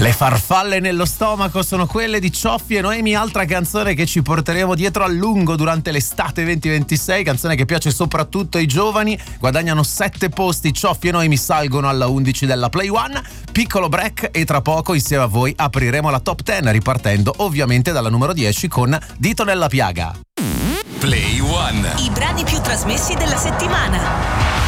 Le farfalle nello stomaco sono quelle di Cioffi e Noemi, altra canzone che ci porteremo dietro a lungo durante l'estate 2026, canzone che piace soprattutto ai giovani. Guadagnano 7 posti, Cioffi e Noemi salgono alla 11 della Play One. Piccolo break e tra poco insieme a voi apriremo la top 10, ripartendo ovviamente dalla numero 10 con Dito nella piaga. Play One. I brani più trasmessi della settimana.